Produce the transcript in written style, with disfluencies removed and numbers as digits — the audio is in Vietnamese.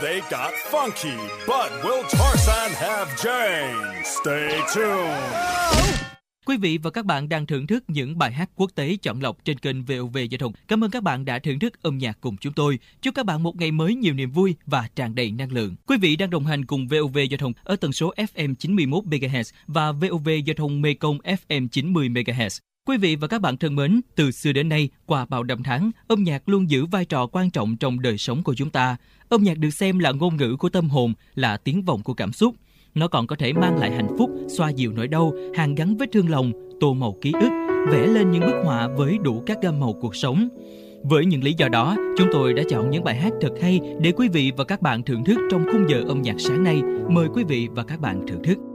they got funky, but will Tarzan have Jane? Stay tuned. Quý vị và các bạn đang thưởng thức những bài hát quốc tế chọn lọc trên kênh VOV Giao thông. Cảm ơn các bạn đã thưởng thức âm nhạc cùng chúng tôi. Chúc các bạn một ngày mới nhiều niềm vui và tràn đầy năng lượng. Quý vị đang đồng hành cùng VOV Giao thông ở tần số FM 91 MHz và VOV Giao thông Mekong FM 90 MHz. Quý vị và các bạn thân mến, từ xưa đến nay, qua bao năm tháng, âm nhạc luôn giữ vai trò quan trọng trong đời sống của chúng ta. Âm nhạc được xem là ngôn ngữ của tâm hồn, là tiếng vọng của cảm xúc. Nó còn có thể mang lại hạnh phúc, xoa dịu nỗi đau, hàn gắn vết thương lòng, tô màu ký ức, vẽ lên những bức họa với đủ các gam màu cuộc sống. Với những lý do đó, chúng tôi đã chọn những bài hát thật hay để quý vị và các bạn thưởng thức trong khung giờ âm nhạc sáng nay. Mời quý vị và các bạn thưởng thức.